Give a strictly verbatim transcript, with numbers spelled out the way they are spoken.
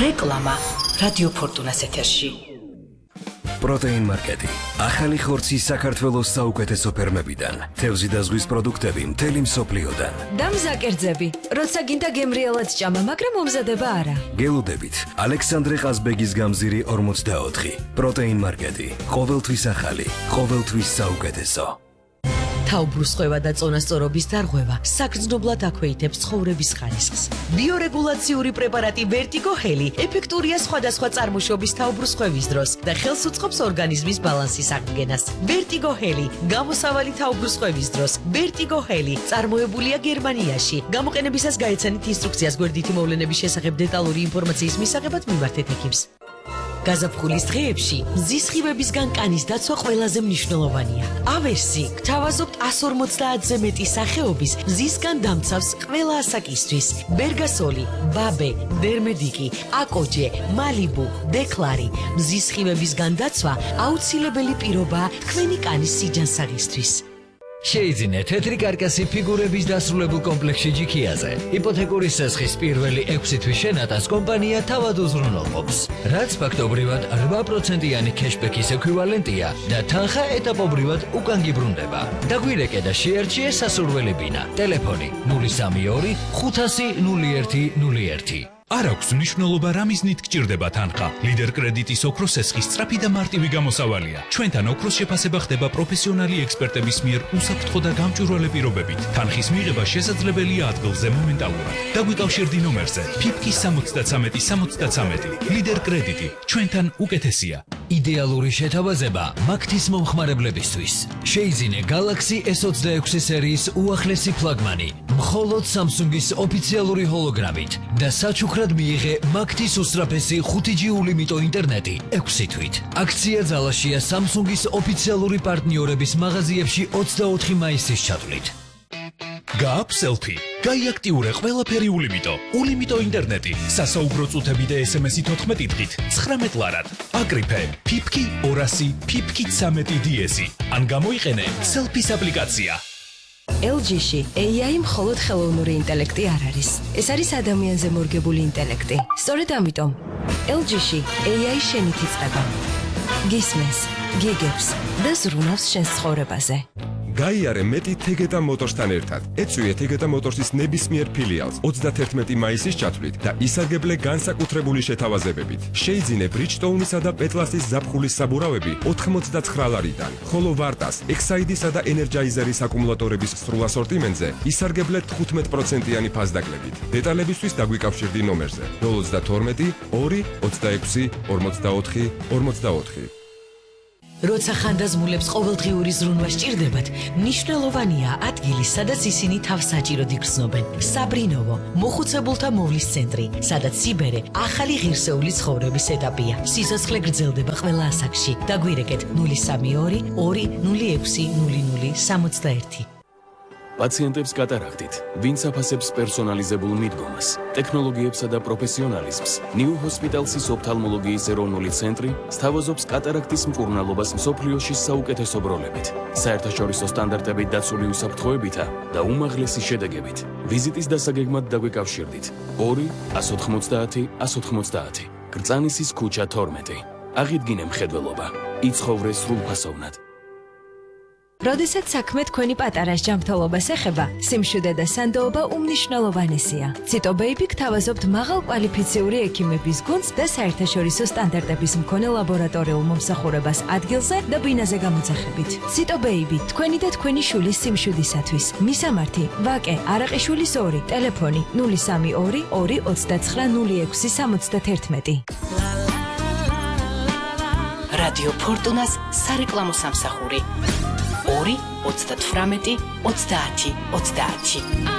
რეკლამა რადიო ფორტუნას ეთერში. პროტეინ მარკეტი. ახალი ხორცი საქართველოს საუკეთესო ფერმებიდან. თევზი და ზღვის პროდუქტები მთელი მსოფლიოდან. დამზაკერძები, როცა გინდა გემრიელად ჭამა, მაგრამ მომზადება არა. გელუდებით. ალექსანდრე ყაზბეგის გამზირი ორმოცდაოთხი. პროტეინ მარკეტი. ყოველთვის ახალი, ყოველთვის საუკეთესო. თავბრუსხვევა და წონასწორობის დარღვევა საგრძნობლად აქვეითებს ცხოვრების ხარისხს. ბიორეგულაციური პრეპარატი Vertigo Heli ეფექტურია სხვადასხვა წარმოშობის თავბრუსხვევის დროს და ხელს უწყობს ორგანიზმის ბალანსის აღდგენას. Vertigo Heli გამოსავალი თავბრუსხვევის დროს. Vertigo Heli წარმოებულია გერმანიაში. გამოყენებისას გაეცანით ინსტრუქციას გვერდითი მოვლენების შესახებ დეტალური ინფორმაციის მისაღებად მიმართეთ ექიმს. გაზაფხულის დღეებში მზის სხივებისგან კანის დაცვა ყველაზე მნიშვნელოვანია. ავერსი გთავაზობთ εκατს ორმოცდაათზე მეტი სახეობის მზისგან დამცავს ყველა ასაკისთვის. ბერგასოლი, ბაბე, დერმედიკი, აკოჯე, მალიბუ, დეკლარი. მზის სხივებისგან დაცვა აუცილებელი პირობაა თქვენი კანის სიჯანსაღისთვის. შეიძინეთ თეთრი კარკასი ფიგურების დასრულებულ კომპლექსში ჯიქიაზე. იპოთეკური სესხის პირველი ექვსი თვის შენატას კომპანია თავად უზრუნველყოფს, რაც ფაქტობრივად რვა პროცენტიანი ქეშბექის ექვივალენტია და თანხა ეტაპობრივად უკან გიბრუნდება. დაგვირეკე და შეერჩიე სასურველი ბინა. ტელეფონი ნული სამი ორი ხუთასი ნული ერთი ნული ერთი. არ აქვს მნიშვნელობა რა მიზნით გჭირდება თანხა. ლიდერ კრედიტის ოქროს სესხი სწრაფი და მარტივი გამოსავალია. ჩვენთან ოქროს შეფასება ხდება პროფესიონალი ექსპერტების მიერ უსაფრთხო და გამჭვირვალე პირობებით. თანხის მიღება შესაძლებელია ადგილზე მომენტალურად. დაგვიკავშირდი ნომერზე ფიფკი სამოცდათრამეტი სამოცდათრამეტი. ლიდერ კრედიტი ჩვენთან უკეთესია. იდეალური შეთავაზება მაგთის მომხმარებლებისთვის. შეიძინე Galaxy S ოცდაექვსი სერიის უახლესი ფლაგმანი მხოლოდ Samsung-ის ოფიციალური ჰოლოგრამით და საჩუქრად მიიღე მაგთის უსწრაფესი ხუთი ჯი ულიმიტო ინტერნეტი ექვსი თვით. აქცია ძალაშია Samsung-ის ოფიციალური პარტნიორების მაღაზიებში ოცდაოთხი მაისის ჩათვლით. გააქვს სელფი. გაიაქტიურე ყველაფერი ულიმიტო. ულიმიტო ინტერნეტი. სასაუბრო წუთები და ეს ემ ესი თოთხმეტი დღით ცხრამეტ ლარად. აკრიფე ფიფკი ორასი ფიფკი ცამეტი დი ესი. ან გამოიყენე სელფის აპლიკაცია. ელ ჯი-ში ეი აი მხოლოდ ხელოვნური ინტელექტი არ არის. ეს არის ადამიანზე მორგებული ინტელექტი. სწორედ ამიტომ ელ ჯი-ში ეი აი შენით იწყება. გისმენს, გიგებს და ზრუნავს შენს ცხოვრებაზე. გაიარე მეტი თეგეტა მოტორსთან ერთად. ეწვიე თეგეტა მოტორსის ნებისმიერ ფილიალს ოცდათერთმეტი მაისის ჩათვლით და ისარგებლე განსაკუთრებული შეთავაზებებით. შეიძინე ბრიჯტოუნისა და პეტლასის ზაფხულის საბურავები ოთხმოცდაცხრა ლარიდან, ხოლო ვარტას, ექსაიდისა და ენერჯაიზერის აკუმულატორების სრულ ასორტიმენტზე ისარგებლე თხუთმეტ პროცენტიანი ფასდაკლებით. დეტალებისთვის დაგვიკავშირდი ნომერზე ნულ ოცდათორმეტი ორი ოცდაექვსი ორმოცდაოთხი ორმოცდაოთხი. როცა ხანდაზმულებს ყოველდღიური ზრუნვა სჭირდებათ, მნიშვნელოვანია ადგილი, სადაც ისინი თავს საჭიროდ იგრძნობენ. საბრინოვო, მოხუცებულთა მოვლის ცენტრი, სადაც სიბერე ახალი ღირსეული ცხოვრების ეტაპია. სიცოცხლე გრძელდება ყველა ასაკში. დაგვირეკეთ ნული სამი ორი ორი ნული ექვსი ნული ნული სამოცდაერთი. პაციენტებს კატარაქტით, ვინც აფასებს პერსონალიზებულ მიდგომას, ტექნოლოგიებსა და პროფესიონალიზმს, New Hospital-ის ოფთალმოლოგიის ეროვნული ცენტრი სთავაზობს კატარაქტის მკურნალობას მსოფლიოში საუკეთესო ბროლებით, საერთაშორისო სტანდარტებით დაცული უსაფრთხოებითა და უმაღლესი შედეგებით. ვიზიტის დასაგეგმად დაგვიკავშირდით ორი ათს ოთხმოცდაათი ათს ოთხმოცდაათი. გრწანისის ქუჩა თორმეტი. აღიდგინე მხედველობა, იცხოვრე სრულფასოვნად. როდესაც საქმე თქვენი პატარას ჯანმრთელობას ეხება, სიმშვიდე და სანდოობა უმნიშვნელოვანესია. ციტო ბეიბი გთავაზობთ მაღალ კვალიფიციური ექიმების გუნდს და საერთაშორისო სტანდარტების მქონე ლაბორატორიულ მომსახურებას ადგილზე და ბინაზე გამოძახებით. ციტო ბეიბი, თქვენი და თქვენი შვილის სიმშვიდისათვის. მისამართი: ვაკე არაყიშვილის ორი, ტელეფონი ნული სამი ორი ორი ოცდაცხრა ნული ექვსი სამოცდათერთმეტი. რადიო ფორტუნას სარეკლამო სამსახური. ორი ოცდათვრამეტი ოცდაათი ოცდაათი.